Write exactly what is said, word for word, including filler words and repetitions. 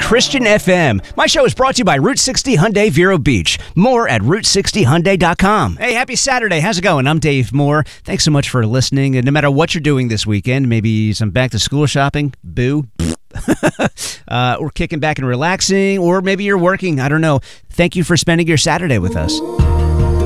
Christian F M. My show is brought to you by Route sixty Hyundai Vero Beach. More at route sixty hyundai dot com. Hey, happy Saturday. How's it going? I'm Dave Moore. Thanks so much for listening. And no matter what you're doing this weekend, maybe some back-to-school shopping, boo, uh, or kicking back and relaxing, or maybe you're working. I don't know. Thank you for spending your Saturday with us.